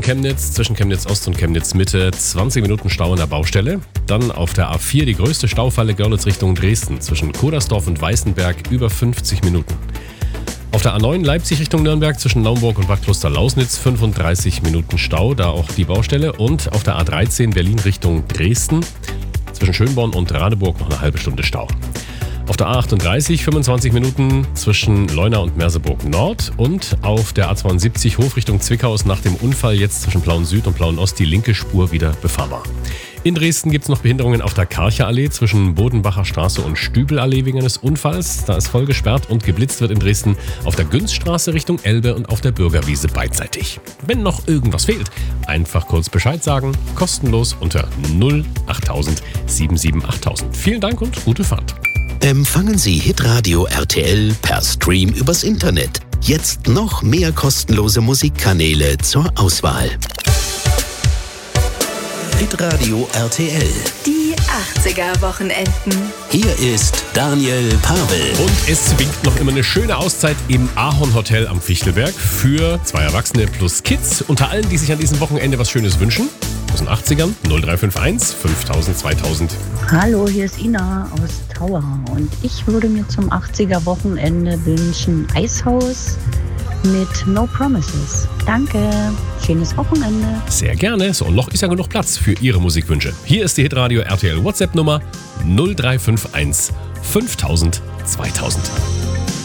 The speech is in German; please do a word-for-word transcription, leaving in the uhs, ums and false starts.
Chemnitz, zwischen Chemnitz Ost und Chemnitz Mitte, zwanzig Minuten Stau an der Baustelle. Dann auf der A vier die größte Staufalle Görlitz Richtung Dresden, zwischen Kodersdorf und Weißenberg, über fünfzig Minuten. Auf der A neun Leipzig Richtung Nürnberg, zwischen Naumburg und Bad Kloster-Lausnitz, fünfunddreißig Minuten Stau, da auch die Baustelle. Und auf der A dreizehn Berlin Richtung Dresden, zwischen Schönborn und Radeburg noch eine halbe Stunde Stau. Auf der A achtunddreißig fünfundzwanzig Minuten zwischen Leuna und Merseburg Nord. Und auf der A zweiundsiebzig Hof Richtung Zwickau ist nach dem Unfall jetzt zwischen Plauen Süd und Plauen Ost die linke Spur wieder befahrbar. In Dresden gibt es noch Behinderungen auf der Karcher-Allee zwischen Bodenbacher Straße und Stübelallee wegen eines Unfalls. Da ist voll gesperrt und geblitzt wird in Dresden auf der Günzstraße Richtung Elbe und auf der Bürgerwiese beidseitig. Wenn noch irgendwas fehlt, einfach kurz Bescheid sagen. Kostenlos unter null achttausend siebenundsiebzig achttausend. Vielen Dank und gute Fahrt. Empfangen Sie Hitradio R T L per Stream übers Internet. Jetzt noch mehr kostenlose Musikkanäle zur Auswahl. Hitradio R T L. Die achtziger-Wochenenden. Hier ist Daniel Pavel. Und es winkt noch immer eine schöne Auszeit im Ahorn-Hotel am Fichtelberg für zwei Erwachsene plus Kids. Unter allen, die sich an diesem Wochenende was Schönes wünschen. Aus den achtzigern null drei fünf eins fünftausend zweitausend. Hallo, hier ist Ina aus Tauer und ich würde mir zum achtziger-Wochenende wünschen Eishaus mit No Promises. Danke, schönes Wochenende. Sehr gerne. So, noch ist ja genug Platz für Ihre Musikwünsche. Hier ist die Hitradio R T L WhatsApp-Nummer null drei fünf eins fünftausend zweitausend.